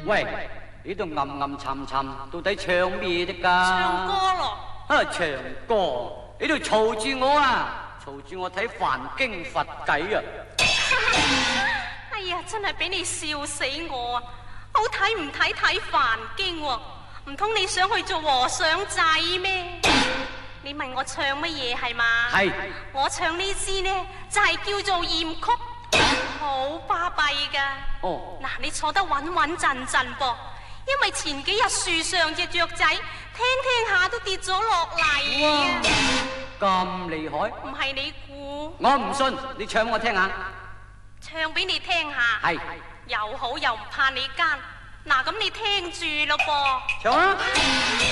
喂，呢度暗暗沉沉，到底唱咩的噶？ 唱歌咯。 唱歌，呢度嘈住我啊！嘈住我睇梵經佛偈啊！ 哎呀，真係俾你笑死我啊！好睇唔睇睇梵經喎？唔通你想去做和尚仔咩？你問我唱乜嘢係嘛？ 係。 我唱呢支呢，就係叫做艷曲，好巴閉噶。 哦。 嗱，你坐得穩穩陣陣噃，因為前幾日樹上隻雀仔聽聽下都跌咗落嚟啊！ 咁厲害？ 唔係你估？ 我唔信，你唱我聽下。 唱俾你聽下。 係。 又好又唔怕你奸。嗱，咁你聽住咯噃。 唱啊！